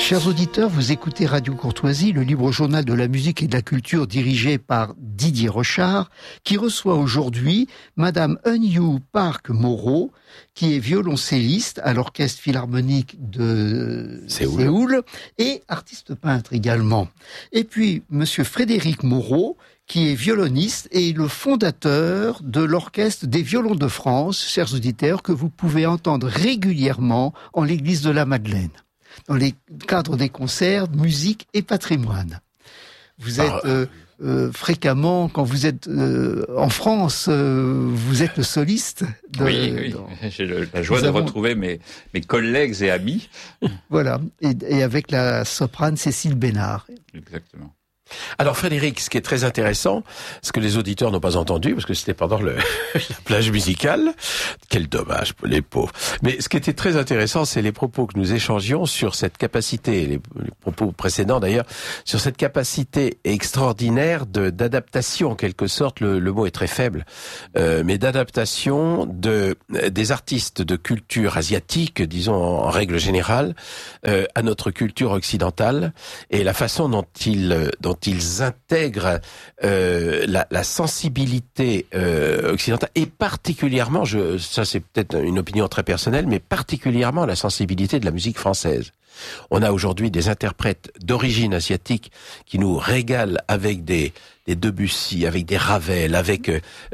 Chers auditeurs, vous écoutez Radio Courtoisie, le libre journal de la musique et de la culture dirigé par Didier Rochard, qui reçoit aujourd'hui Madame Eunyu Park Moreau, qui est violoncelliste à l'Orchestre Philharmonique de Séoul et artiste peintre également. Et puis Monsieur Frédéric Moreau, qui est violoniste et le fondateur de l'Orchestre des Violons de France, chers auditeurs, que vous pouvez entendre régulièrement en l'église de la Madeleine, dans les cadres des concerts, musique et patrimoine. Vous êtes fréquemment, quand vous êtes en France, vous êtes le soliste. Oui. J'ai la joie de retrouver mes collègues et amis. Voilà, et avec la soprane Cécile Bénard. Exactement. Alors Frédéric, ce qui est très intéressant, ce que les auditeurs n'ont pas entendu, parce que c'était pendant la plage musicale, quel dommage pour les pauvres. Mais ce qui était très intéressant, c'est les propos que nous échangions sur cette capacité, les propos précédents d'ailleurs, sur cette capacité extraordinaire d'adaptation, en quelque sorte, le mot est très faible, mais d'adaptation des artistes de culture asiatique, disons en règle générale, à notre culture occidentale, et la façon dont ils intègrent la sensibilité occidentale, et particulièrement, ça c'est peut-être une opinion très personnelle, mais particulièrement la sensibilité de la musique française. On a aujourd'hui des interprètes d'origine asiatique qui nous régalent avec des Debussy, avec des Ravel, avec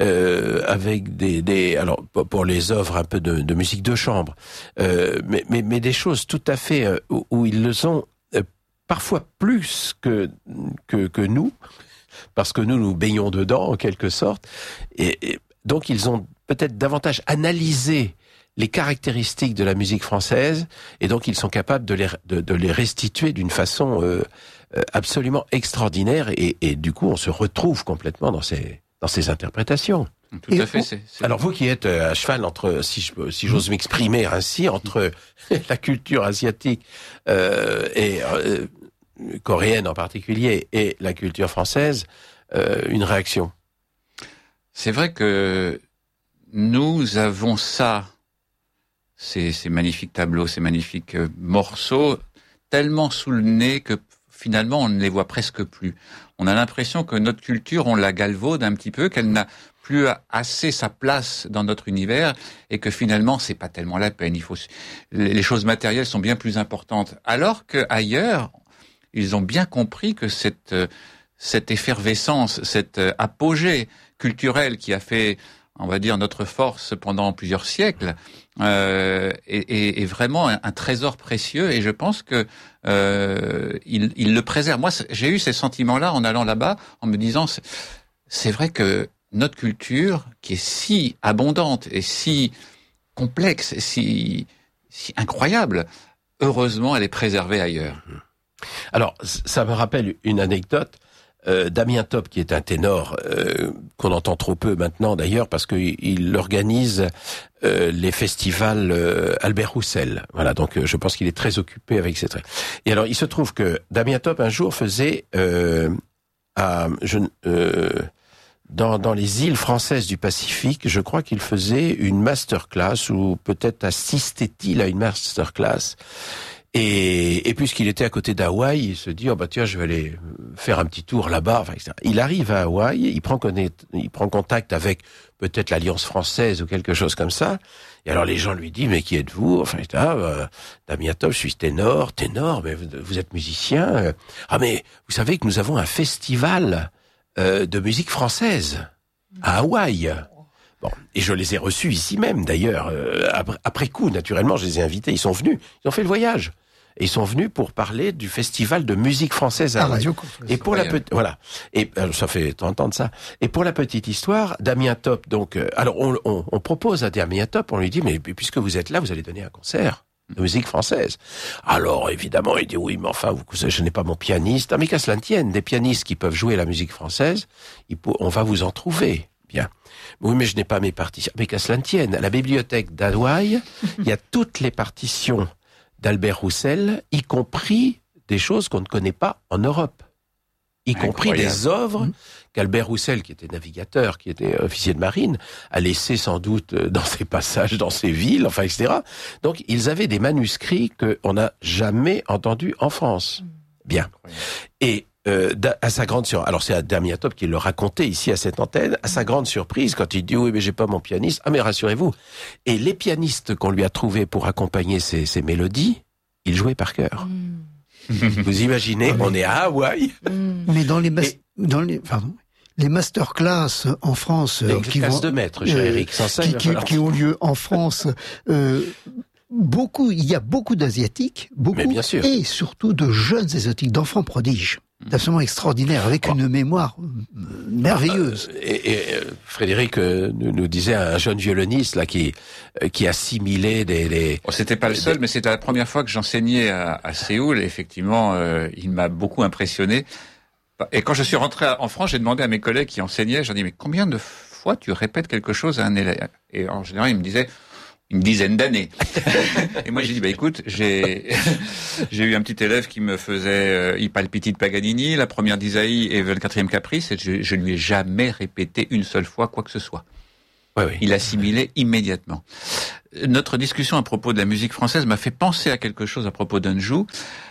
des alors pour les œuvres un peu de musique de chambre, mais des choses tout à fait où ils le sont parfois plus que nous, parce que nous baignons dedans en quelque sorte, et donc ils ont peut-être davantage analysé les caractéristiques de la musique française, et donc ils sont capables de les restituer d'une façon absolument extraordinaire, et du coup on se retrouve complètement dans ces interprétations. Tout à fait. Alors vous qui êtes à cheval entre, si j'ose m'exprimer ainsi, entre la culture asiatique et coréenne en particulier et la culture française, une réaction? C'est vrai que nous avons ça, ces magnifiques tableaux, ces magnifiques morceaux, tellement sous le nez que finalement on ne les voit presque plus. On a l'impression que notre culture, on la galvaude un petit peu, qu'elle n'a plus assez sa place dans notre univers, et que finalement c'est pas tellement la peine. Les choses matérielles sont bien plus importantes. Alors que ailleurs, ils ont bien compris que cette effervescence, cet apogée culturel qui a fait, on va dire, notre force pendant plusieurs siècles, est vraiment un trésor précieux, et je pense que il le préserve. Moi, j'ai eu ces sentiments-là en allant là-bas, en me disant, c'est vrai que notre culture, qui est si abondante et si complexe et si incroyable, heureusement, elle est préservée ailleurs. Alors, ça me rappelle une anecdote. Damien Top, qui est un ténor qu'on entend trop peu maintenant d'ailleurs, parce qu'il organise les festivals Albert Roussel. Voilà, donc je pense qu'il est très occupé avec ces traits. Et alors, il se trouve que Damien Top un jour faisait dans les îles françaises du Pacifique, je crois qu'il faisait une masterclass, ou peut-être à Sisteti, là, une masterclass. Et puisqu'il était à côté d'Hawaï, il se dit, oh bah tiens, je vais aller faire un petit tour là-bas, enfin, etc. Il arrive à Hawaï, il prend contact avec peut-être l'Alliance française ou quelque chose comme ça. Et alors les gens lui disent, mais qui êtes-vous? Enfin, Damien Top, je suis ténor, mais vous êtes musicien. Ah mais vous savez que nous avons un festival de musique française à Hawaï. Bon, et je les ai reçus ici même, d'ailleurs, après coup, naturellement, je les ai invités, ils sont venus, ils ont fait le voyage. Et ils sont venus pour parler du festival de musique française à Hawaï. Et pour voilà. Et ça fait 30 ans de ça. Et pour la petite histoire, Damien Top, donc, alors on propose à Damien Top, on lui dit, mais puisque vous êtes là, vous allez donner un concert de musique française. Alors, évidemment, il dit, oui, mais enfin, je n'ai pas mon pianiste. Ah, mais qu'à cela ne tienne, des pianistes qui peuvent jouer la musique française, on va vous en trouver. Bien. Oui, mais je n'ai pas mes partitions. Mais qu'à cela ne tienne, à la bibliothèque d'Hawaï, il y a toutes les partitions d'Albert Roussel, y compris des choses qu'on ne connaît pas en Europe. y compris Incroyable. des œuvres qu'Albert Roussel, qui était navigateur, qui était officier de marine, a laissé sans doute dans ses passages, dans ses villes, enfin, etc. Donc, ils avaient des manuscrits qu'on n'a jamais entendus en France. Bien. Et à sa grande surprise, alors c'est à Damiatov qui le racontait ici à cette antenne, à sa grande surprise, quand il dit « Oui, mais j'ai pas mon pianiste », ah mais rassurez-vous, et les pianistes qu'on lui a trouvés pour accompagner ces mélodies, ils jouaient par cœur. Vous imaginez, on est à Hawaï. Mais dans les les masterclass en France Des qui classes vont de maître, cher Eric, sans ça, qui ont lieu en France, il y a beaucoup d'asiatiques, Mais bien sûr. et surtout de jeunes asiatiques, d'enfants prodiges, absolument extraordinaires, avec une mémoire merveilleuse. Frédéric nous disait un jeune violoniste là qui assimilait des Bon, c'était pas le seul, mais c'était la première fois que j'enseignais à Séoul. Et effectivement, il m'a beaucoup impressionné. Et quand je suis rentré en France, j'ai demandé à mes collègues qui enseignaient, j'ai dit, mais combien de fois tu répètes quelque chose à un élève? Et en général, ils me disaient une dizaine d'années. Et moi, j'ai dit, écoute, j'ai eu un petit élève qui me faisait I Palpiti de Paganini, la première d'Isaïe et le 4e caprice, et je lui ai jamais répété une seule fois quoi que ce soit. Oui. Il assimilait immédiatement. Notre discussion à propos de la musique française m'a fait penser à quelque chose à propos d'Unju.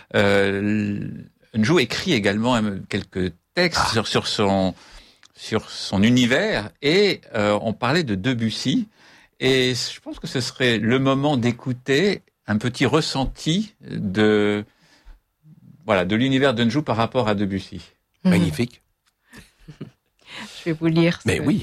Unju écrit également quelques textes sur son univers, et on parlait de Debussy. Et je pense que ce serait le moment d'écouter un petit ressenti de l'univers d'Unju par rapport à Debussy. Magnifique. Je vais vous lire. Mais oui.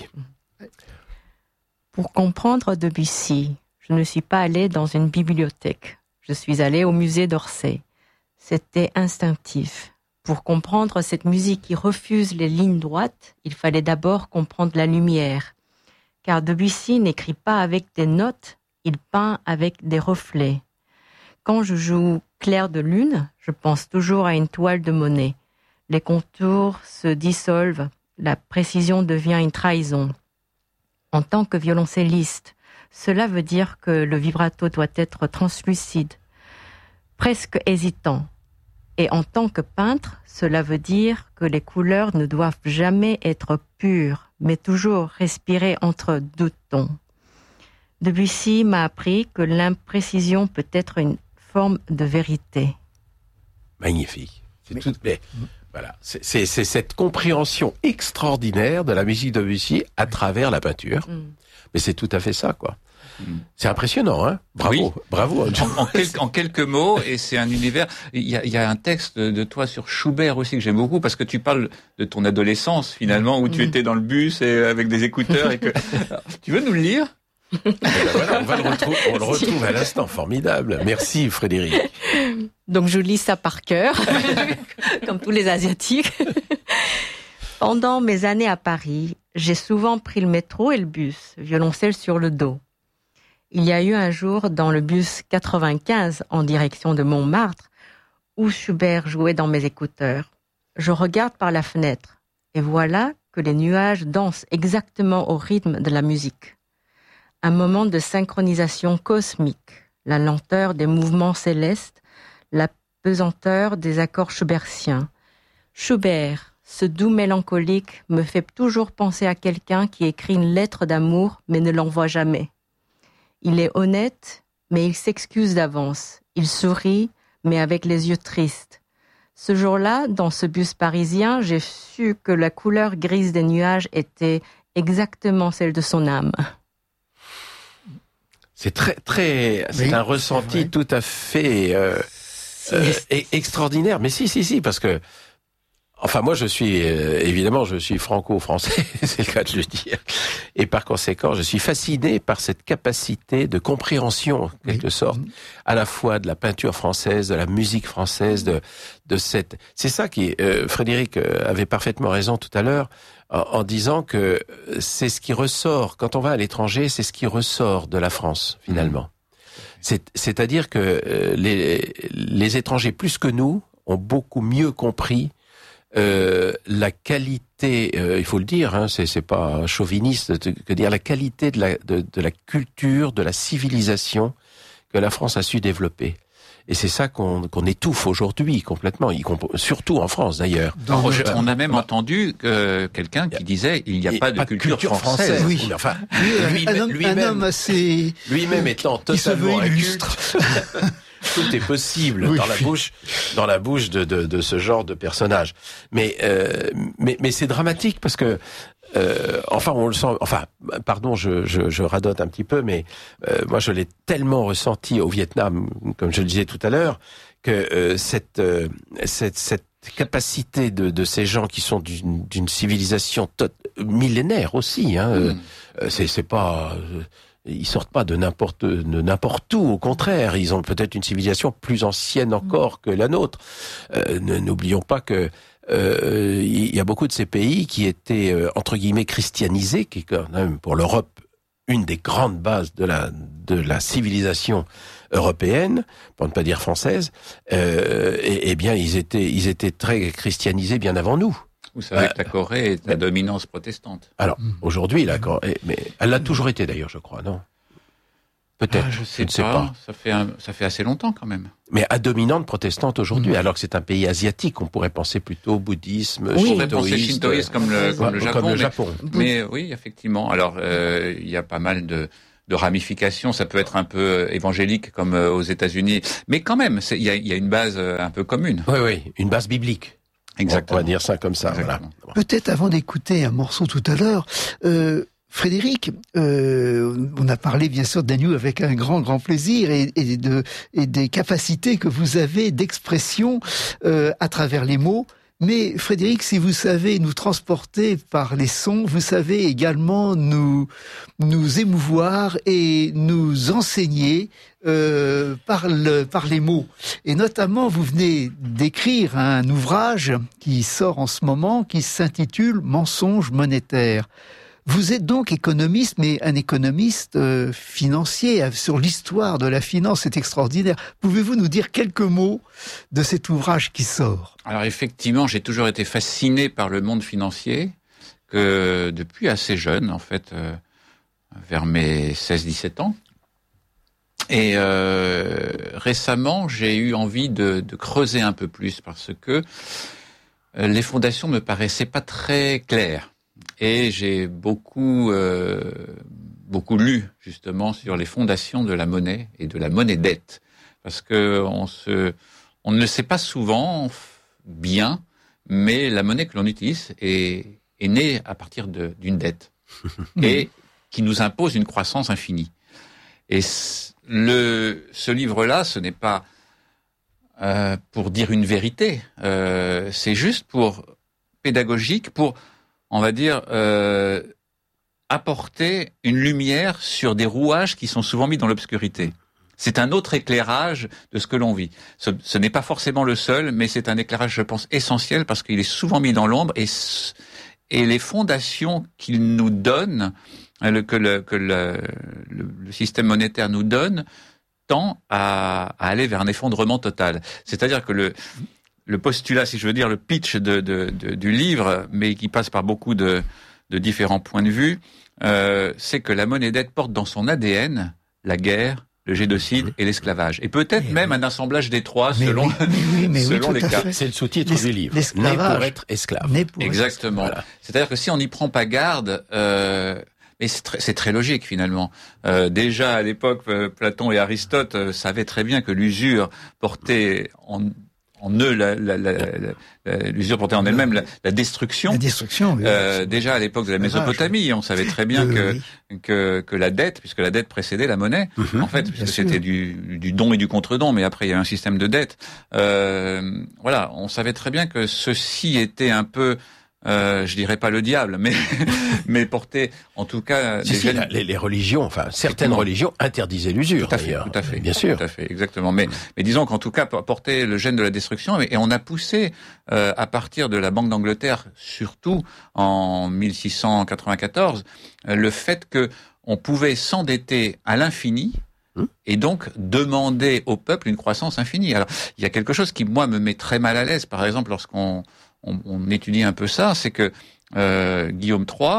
Pour comprendre Debussy, je ne suis pas allée dans une bibliothèque. Je suis allée au musée d'Orsay. C'était instinctif. Pour comprendre cette musique qui refuse les lignes droites, il fallait d'abord comprendre la lumière. Car Debussy n'écrit pas avec des notes, il peint avec des reflets. Quand je joue Clair de lune, je pense toujours à une toile de Monet. Les contours se dissolvent, la précision devient une trahison. En tant que violoncelliste, cela veut dire que le vibrato doit être translucide, presque hésitant. Et en tant que peintre, cela veut dire que les couleurs ne doivent jamais être pures, mais toujours respirer entre deux tons. Debussy m'a appris que l'imprécision peut être une forme de vérité. Magnifique. Voilà, c'est cette compréhension extraordinaire de la musique de Debussy à travers la peinture. Mais c'est tout à fait ça, quoi. C'est impressionnant, hein? Bravo, oui. Bravo. En quelques mots, et c'est un univers. Il y a un texte de toi sur Schubert aussi que j'aime beaucoup, parce que tu parles de ton adolescence finalement, où tu étais dans le bus et avec des écouteurs et que. Tu veux nous le lire? Voilà, on le retrouve à l'instant. Formidable. Merci, Frédéric. Donc je lis ça par cœur, comme tous les Asiatiques. Pendant mes années à Paris, j'ai souvent pris le métro et le bus, violoncelle sur le dos. Il y a eu un jour dans le bus 95 en direction de Montmartre où Schubert jouait dans mes écouteurs. Je regarde par la fenêtre et voilà que les nuages dansent exactement au rythme de la musique. Un moment de synchronisation cosmique, la lenteur des mouvements célestes, la pesanteur des accords schubertiens. Schubert, ce doux mélancolique, me fait toujours penser à quelqu'un qui écrit une lettre d'amour mais ne l'envoie jamais. Il est honnête, mais il s'excuse d'avance. Il sourit, mais avec les yeux tristes. Ce jour-là, dans ce bus parisien, j'ai su que la couleur grise des nuages était exactement celle de son âme. C'est c'est un ressenti tout à fait extraordinaire. Mais si, parce que, enfin, moi, je suis évidemment, je suis franco-français, c'est le cas de le dire, et par conséquent, je suis fasciné par cette capacité de compréhension, en quelque sorte, à la fois de la peinture française, de la musique française, de cette. C'est ça qui, Frédéric avait parfaitement raison tout à l'heure. En disant que c'est ce qui ressort, quand on va à l'étranger, c'est ce qui ressort de la France, finalement. C'est-à-dire que les étrangers, plus que nous, ont beaucoup mieux compris la qualité, il faut le dire, hein, c'est pas chauviniste que dire, la qualité de la culture, de la civilisation que la France a su développer. Et c'est ça qu'on étouffe aujourd'hui complètement, surtout en France d'ailleurs. On a même entendu quelqu'un qui disait il n'y a pas de culture française. Oui. Enfin, un homme assez... Lui-même étant totalement illustre. Tout est possible dans la bouche de ce genre de personnage. Mais c'est dramatique parce que enfin, on le sent. Enfin, pardon, je radote un petit peu, mais moi, je l'ai tellement ressenti au Vietnam, comme je le disais tout à l'heure, que cette capacité de ces gens qui sont d'une civilisation millénaire aussi. C'est pas. Ils sortent pas de n'importe où, au contraire, ils ont peut-être une civilisation plus ancienne encore que la nôtre. N'oublions pas que il y a beaucoup de ces pays qui étaient entre guillemets christianisés, qui est quand même pour l'Europe une des grandes bases de la civilisation européenne, pour ne pas dire française. Et bien ils étaient très christianisés bien avant nous. Vous savez que la Corée est la dominance protestante. Alors, aujourd'hui, mais elle l'a toujours été d'ailleurs, je crois, non? Peut-être, je ne sais pas. Ça fait assez longtemps quand même. Mais à dominante protestante aujourd'hui, alors que c'est un pays asiatique, on pourrait penser plutôt bouddhisme, on pourrait penser shintoïsme comme le Japon. Mais oui, effectivement. Alors, il y a pas mal de ramifications. Ça peut être un peu évangélique comme aux États-Unis, mais quand même, il y a une base un peu commune. Oui, une base biblique. Exactement. On va dire ça comme ça. Voilà. Peut-être avant d'écouter un morceau tout à l'heure, Frédéric, on a parlé bien sûr d'Agnew avec un grand plaisir et des capacités que vous avez d'expression à travers les mots. Mais Frédéric, si vous savez nous transporter par les sons, vous savez également nous émouvoir et nous enseigner par les mots. Et notamment, vous venez d'écrire un ouvrage qui sort en ce moment, qui s'intitule « Mensonges monétaires ». Vous êtes donc économiste, mais un économiste financier, sur l'histoire de la finance, c'est extraordinaire. Pouvez-vous nous dire quelques mots de cet ouvrage qui sort ? Alors effectivement, j'ai toujours été fasciné par le monde financier, que depuis assez jeune, en fait, vers mes 16-17 ans. Et récemment, j'ai eu envie de creuser un peu plus, parce que les fondations me paraissaient pas très claires. Et j'ai beaucoup lu justement sur les fondations de la monnaie et de la monnaie-dette, parce que on ne le sait pas souvent bien, mais la monnaie que l'on utilise est née à partir d'une dette et qui nous impose une croissance infinie. Et ce livre-là, ce n'est pas pour dire une vérité, c'est juste pour pédagogique, pour on va dire, apporter une lumière sur des rouages qui sont souvent mis dans l'obscurité. C'est un autre éclairage de ce que l'on vit. Ce n'est pas forcément le seul, mais c'est un éclairage, je pense, essentiel, parce qu'il est souvent mis dans l'ombre, et les fondations qu'il nous donne, que le système monétaire nous donne, tend à aller vers un effondrement total. C'est-à-dire que le postulat, si je veux dire, le pitch du livre, mais qui passe par beaucoup de différents points de vue, c'est que la monnaie-dette porte dans son ADN la guerre, le génocide et l'esclavage. Et peut-être même un assemblage des trois selon les cas. C'est le sous-titre du livre. Né pour être esclave. Exactement. Voilà. C'est-à-dire que si on n'y prend pas garde, mais c'est très logique finalement. Déjà à l'époque, Platon et Aristote savaient très bien que l'usure portait en eux l'usure portait en elle-même la destruction. La destruction. Oui, déjà à l'époque de la Mésopotamie, on savait très bien que la dette, puisque la dette précédait la monnaie, en fait, puisque c'était du don et du contre-don, mais après il y a un système de dette. Voilà, on savait très bien que ceci était un peu, je dirais pas le diable, mais portait en tout cas les religions, enfin certaines religions interdisaient l'usure. Tout à fait, bien sûr, tout à fait, exactement. Mais disons qu'en tout cas portait le gène de la destruction, et on a poussé à partir de la Banque d'Angleterre, surtout en 1694, le fait que on pouvait s'endetter à l'infini. Et donc demander au peuple une croissance infinie. Alors il y a quelque chose qui moi me met très mal à l'aise, par exemple lorsqu'on étudie un peu ça, c'est que Guillaume III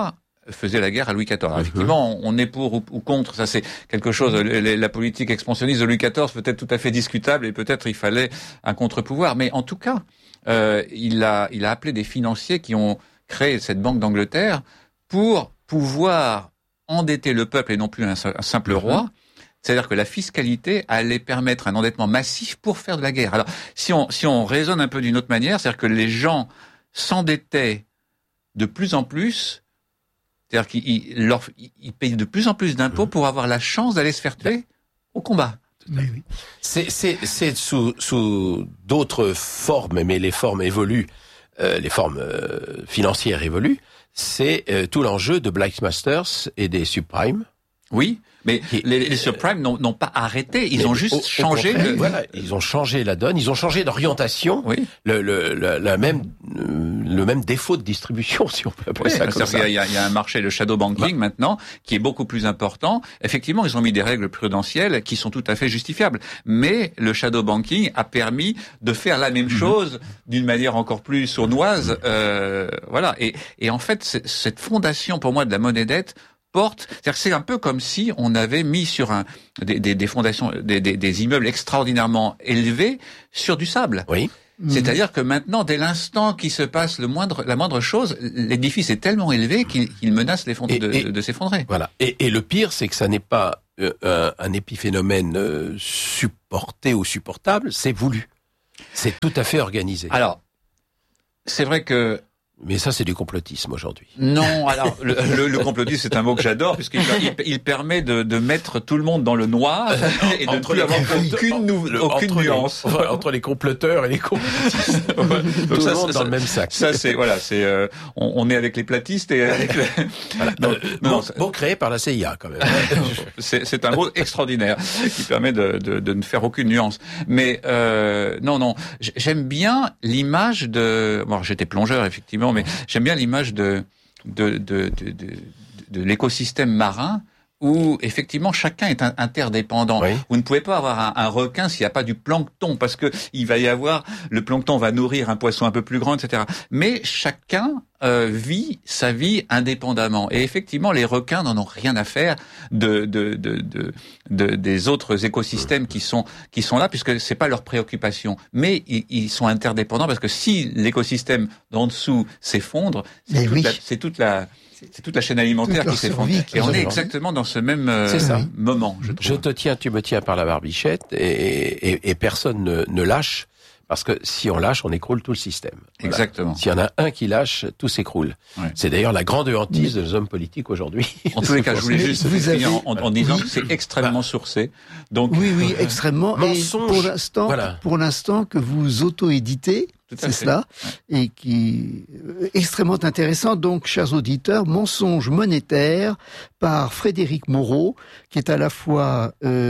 faisait la guerre à Louis XIV. Alors, effectivement, on est pour ou contre, ça c'est quelque chose, la politique expansionniste de Louis XIV peut-être tout à fait discutable et peut-être il fallait un contre-pouvoir. Mais en tout cas, il a appelé des financiers qui ont créé cette Banque d'Angleterre pour pouvoir endetter le peuple et non plus un simple roi. C'est-à-dire que la fiscalité allait permettre un endettement massif pour faire de la guerre. Alors, si on raisonne un peu d'une autre manière, c'est-à-dire que les gens s'endettaient de plus en plus, c'est-à-dire qu'ils payaient de plus en plus d'impôts pour avoir la chance d'aller se faire tuer au combat. Oui. C'est sous d'autres formes, mais les formes évoluent, les formes financières évoluent. C'est tout l'enjeu de Black Masters et des subprimes. Oui, mais les subprimes n'ont pas arrêté, ils ont juste changé. Voilà, ils ont changé la donne, ils ont changé d'orientation. Oui. Le même défaut de distribution, si on peut appeler ça comme ça. Il y a un marché, le shadow banking maintenant, qui est beaucoup plus important. Effectivement, ils ont mis des règles prudentielles qui sont tout à fait justifiables. Mais le shadow banking a permis de faire la même chose d'une manière encore plus sournoise. Voilà. Et en fait, cette fondation, pour moi, de la monnaie dette, c'est-à-dire que c'est un peu comme si on avait mis sur des fondations, des immeubles extraordinairement élevés sur du sable. Oui. C'est-à-dire que maintenant, dès l'instant qu'il se passe la moindre chose, l'édifice est tellement élevé qu'il menace de s'effondrer. Voilà. Et le pire, c'est que ça n'est pas un épiphénomène supporté ou supportable, c'est voulu. C'est tout à fait organisé. Alors, c'est vrai que mais ça, c'est du complotisme aujourd'hui. Non, alors le complotisme, c'est un mot que j'adore puisqu'il permet de mettre tout le monde dans le noir et de ne plus avoir aucune nuance entre les comploteurs et les complotistes. Donc tout le monde dans le même sac. Ça, c'est on est avec les platistes et avec mot créé par la CIA quand même. C'est un mot extraordinaire qui permet de ne faire aucune nuance. Mais non, j'aime bien l'image de. Bon, j'étais plongeur effectivement. Mais j'aime bien l'image de l'écosystème marin où effectivement chacun est interdépendant. Oui. Vous ne pouvez pas avoir un requin s'il n'y a pas du plancton parce que il va y avoir le plancton va nourrir un poisson un peu plus grand, etc. Mais chacun vit sa vie indépendamment. Et effectivement, les requins n'en ont rien à faire des autres écosystèmes qui sont là, puisque c'est pas leur préoccupation. Mais ils sont interdépendants parce que si l'écosystème d'en dessous s'effondre, c'est toute la chaîne alimentaire qui s'effondre. Et on est exactement dans ce même moment, je trouve. Je te tiens, tu me tiens par la barbichette et personne ne lâche. Parce que si on lâche, on écroule tout le système. Voilà. Exactement. S'il y en a un qui lâche, tout s'écroule. Ouais. C'est d'ailleurs la grande hantise des hommes politiques aujourd'hui. En tous les cas, je voulais juste finir en disant que c'est extrêmement sourcé. Donc oui, extrêmement. Mensonge. Et pour l'instant que vous auto-éditez, c'est cela, et qui est extrêmement intéressant. Donc, chers auditeurs, Mensonges monétaires par Frédéric Moreau, qui est à la fois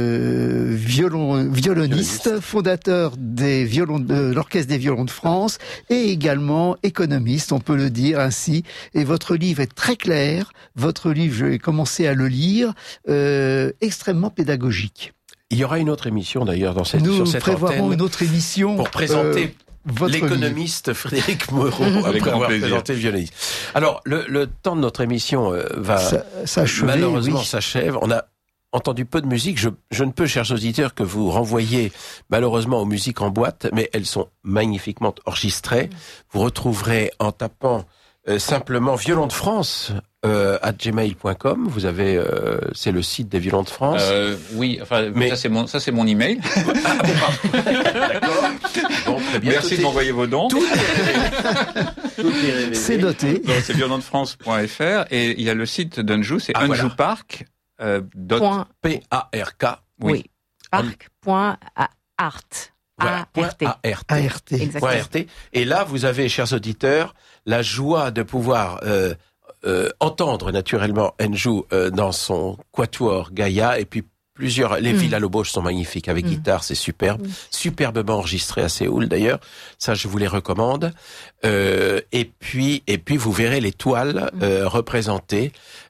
violoniste, fondateur de l'Orchestre des violons de France, et également économiste, on peut le dire ainsi. Et votre livre est très clair. Votre livre, je vais commencer à le lire, extrêmement pédagogique. Il y aura une autre émission d'ailleurs sur cette antenne. Nous prévoirons une autre émission pour présenter l'économiste Frédéric Moreau après avoir présenté le violoniste. Alors, le temps de notre émission va malheureusement s'achève. On a entendu peu de musique. Je ne peux, chers auditeurs, que vous renvoyer malheureusement aux musiques en boîte, mais elles sont magnifiquement enregistrées. Vous retrouverez en tapant simplement Violon de France @gmail.com. Vous avez, c'est le site des Violons de France. Oui, enfin, mais ça c'est mon email. D'accord. Bon, très bien. Merci de m'envoyer vos dons. Tout est révélé. C'est noté. Donc, c'est violondefrance.fr et il y a le site d'Unju, c'est unjupark. P-A-R-K. Oui. Parc.art. Voilà, ART. Et là, vous avez, chers auditeurs, la joie de pouvoir entendre naturellement Unju dans son quatuor Gaïa, et puis les Villa Lobos sont magnifiques avec guitare, c'est superbe, superbement enregistré à Séoul d'ailleurs, ça je vous les recommande. Et puis vous verrez les toiles représentées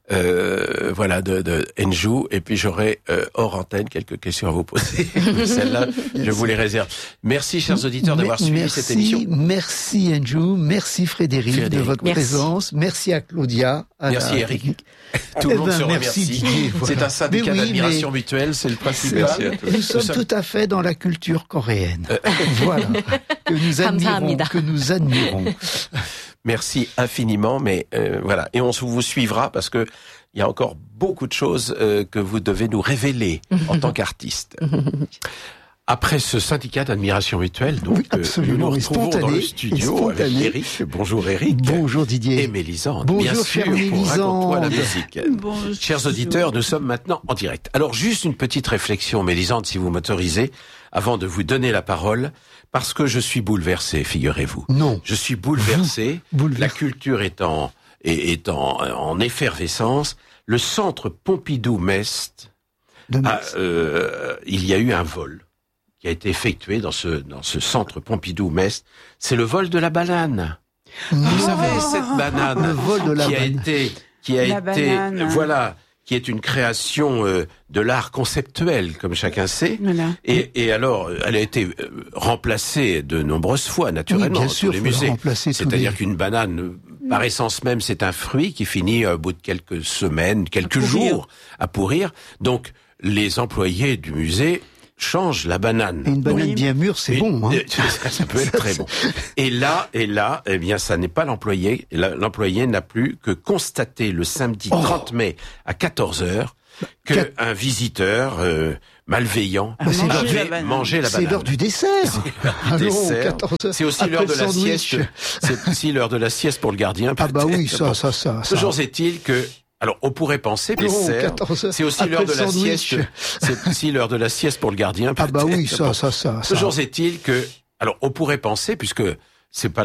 voilà, de N'Jou, et puis j'aurai hors antenne quelques questions à vous poser. Celle-là, je vous les réserve. Merci, chers auditeurs, d'avoir suivi cette émission. Merci N'Jou, merci Frédéric de votre présence, merci à Claudia. Merci Eric. Tout le monde se remercie. Didier, voilà. C'est un syndicat d'admiration mutuelle, c'est le principal. Nous sommes tout à fait dans la culture coréenne. Voilà, que nous admirons. Merci infiniment, mais voilà. Et on vous suivra parce que il y a encore beaucoup de choses que vous devez nous révéler en tant qu'artiste. Après ce syndicat d'admiration mutuelle, donc nous nous retrouvons dans le studio avec Eric. Bonjour Eric. Bonjour Didier. Et Mélisande. Bonjour bien sûr, chère Mélisande. Raconte-toi la musique. Bonjour. Chers auditeurs, nous sommes maintenant en direct. Alors juste une petite réflexion, Mélisande, si vous m'autorisez, avant de vous donner la parole, parce que je suis bouleversé, figurez-vous. Non. Je suis bouleversé. La culture est en effervescence. Le centre Pompidou-Metz, il y a eu un vol qui a été effectué dans ce centre Pompidou-Metz. C'est le vol de la banane. Vous savez, cette banane le vol de la qui est une création de l'art conceptuel, comme chacun sait. Voilà. Et alors, elle a été remplacée de nombreuses fois, naturellement, bien sûr, dans tous les musées. C'est-à-dire qu'une banane, par essence même, c'est un fruit qui finit au bout de quelques semaines, quelques jours, à pourrir. Donc, les employés du musée changent la banane. Et une banane bien mûre, c'est bon. Hein. Ça peut être très bon. Et là, eh bien, ça n'est pas l'employé. L'employé n'a plus que constaté le samedi 30 mai à 14h que un visiteur malveillant avait mangé la banane. C'est l'heure du dessert. C'est aussi l'heure de la sieste. C'est aussi l'heure de la sieste pour le gardien. Ah bah oui, ça. Toujours est-il que alors, on pourrait penser, c'est aussi l'heure de la sieste. C'est aussi l'heure de la sieste pour le gardien. Ah bah oui, ça. Toujours est-il que, alors, on pourrait penser, puisque c'est pas